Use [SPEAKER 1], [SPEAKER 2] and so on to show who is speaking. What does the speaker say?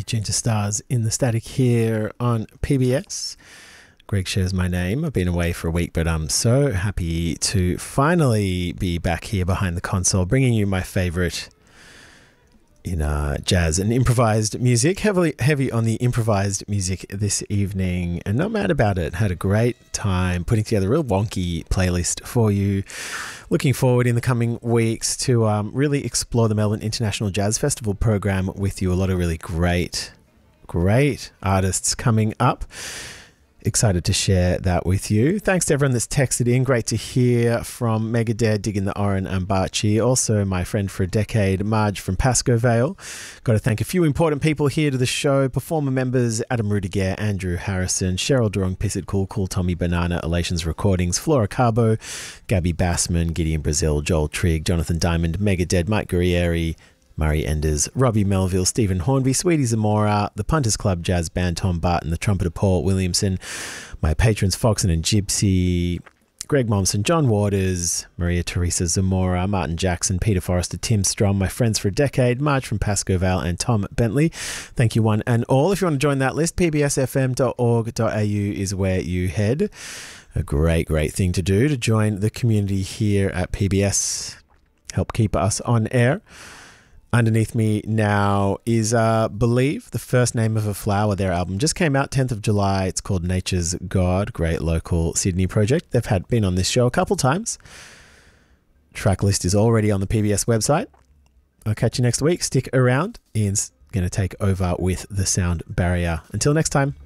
[SPEAKER 1] Ginger Stars in the Static here on PBS. Greg shares my name. I've been away for a week, but I'm so happy to finally be back here behind the console, bringing you my favourite in jazz and improvised music. Heavy on the improvised music this evening, and not mad about it. Had a great time putting together a real wonky playlist for you. Looking forward in the coming weeks to really explore the Melbourne International Jazz Festival program with you. A lot of really great artists coming up. Excited to share that with you. Thanks to everyone that's texted in. Great to hear from Megadad, Digging the Oren and Barchi. Also my friend for a decade, Marge from Pascoe Vale. Got to thank a few important people here to the show. Performer members Adam Rudiger, Andrew Harrison, Cheryl Durong, Pissit Cool, Tommy Banana, Elations Recordings, Flora Carbo, Gabby Bassman, Gideon Brazil, Joel Trigg, Jonathan Diamond, Megadad, Mike Guerrieri, Murray Enders, Robbie Melville, Stephen Hornby, Sweetie Zamora, the Punters Club Jazz Band, Tom Barton, the trumpeter Paul Williamson, my patrons Foxen and Gypsy, Greg Momson, John Waters, Maria Teresa Zamora, Martin Jackson, Peter Forrester, Tim Strom, my friends for a decade, Marge from Pascoe Vale and Tom Bentley. Thank you one and all. If you want to join that list, pbsfm.org.au is where you head. A great thing to do to join the community here at PBS. Help keep us on air. Underneath me now is Believe, the first name of a flower. Their album just came out 10th of July. It's called Nature's God. Great local Sydney project. They've been on this show a couple times. Track list is already on the PBS website. I'll catch you next week. Stick around. Ian's going to take over with the sound barrier. Until next time.